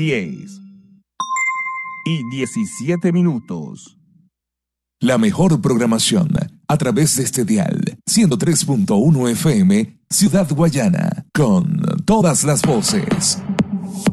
10:17. La mejor programación a través de este dial 103.1 FM, Ciudad Guayana, con todas las voces.